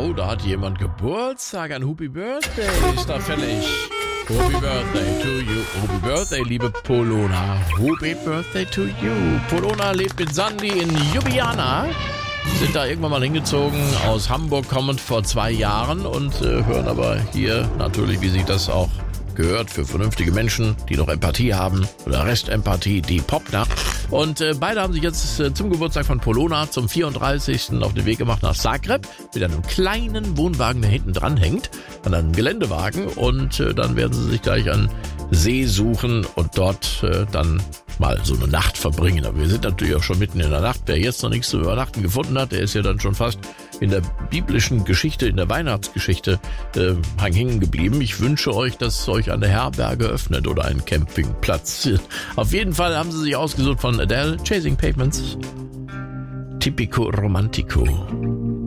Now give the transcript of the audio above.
Oh, da hat jemand Geburtstag. Ein Happy Birthday ist da fällig. Happy Birthday to you. Happy Birthday, liebe Polona. Happy Birthday to you. Polona lebt mit Sandy in Ljubljana. Sind da irgendwann mal hingezogen, aus Hamburg kommend vor 2 Jahren und hören aber hier natürlich, wie sich das auch gehört, für vernünftige Menschen, die noch Empathie haben oder Restempathie, die Popnacht. Und beide haben sich jetzt zum Geburtstag von Polona zum 34. auf den Weg gemacht nach Zagreb mit einem kleinen Wohnwagen, der hinten dran hängt, an einem Geländewagen, und dann werden sie sich gleich einen See suchen und dort dann mal so eine Nacht verbringen. Aber wir sind natürlich auch schon mitten in der Nacht. Wer jetzt noch nichts zu übernachten gefunden hat, der ist ja dann schon fast in der biblischen Geschichte, in der Weihnachtsgeschichte hängen geblieben. Ich wünsche euch, dass euch eine Herberge öffnet oder ein Campingplatz. Auf jeden Fall haben sie sich ausgesucht von Adele, Chasing Pavements, Tipico Romantico.